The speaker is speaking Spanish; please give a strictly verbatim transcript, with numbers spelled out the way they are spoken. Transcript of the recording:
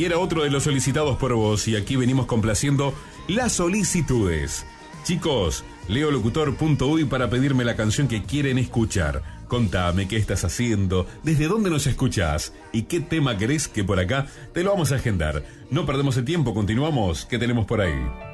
Y era otro de los solicitados por vos, y aquí venimos complaciendo las solicitudes. Chicos, leo locutor punto uy para pedirme la canción que quieren escuchar. Contame qué estás haciendo, desde dónde nos escuchás y qué tema querés que por acá te lo vamos a agendar. No perdemos el tiempo, continuamos. ¿Qué tenemos por ahí?